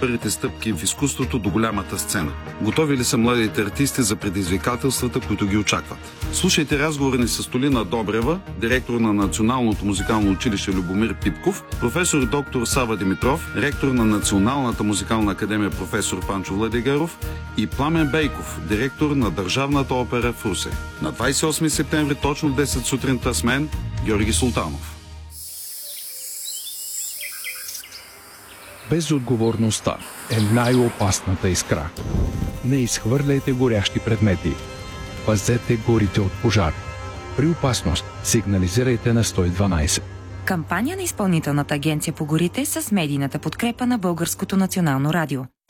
първите стъпки в изкуството до голямата сцена? Готови ли са младите артисти за предизвикателствата, които ги очакват? Слушайте разговора ни с Толина Добрева, директор на Националното музикално училище Любомир Пипков, професор доктор Сава Димитров, ректор на Националната музикална академия професор Панчо Владигаров и Пламен Бейков, директор на Държавната опера в Русе. На 28 септември точно в 10 сутринта с мен, Георги Султанов. Безотговорността е най-опасната искра. Не изхвърляйте горящи предмети. Пазете горите от пожар. При опасност сигнализирайте на 112. Кампания на Изпълнителната агенция по горите с медийната подкрепа на Българското национално радио.